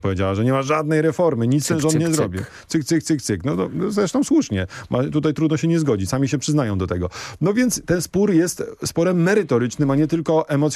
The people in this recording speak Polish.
Powiedziała, że nie ma żadnej reformy, nic ten rząd cyk, nie cyk. zrobił. Cyk, cyk, cyk, cyk. No zresztą słusznie. Tutaj trudno się nie zgodzić. Sami się przyznają do tego. No więc ten spór jest sporem merytorycznym, a nie tylko emocjonalnym.